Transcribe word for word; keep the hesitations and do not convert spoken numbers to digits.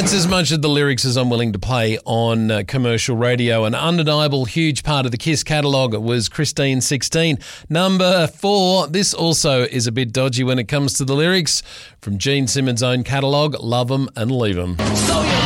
That's as much of the lyrics as I'm willing to play on uh, commercial radio. An undeniable huge part of the Kiss catalogue was Christine sixteen. Number four, this also is a bit dodgy when it comes to the lyrics. From Gene Simmons' own catalogue, Love 'Em and Leave 'Em. So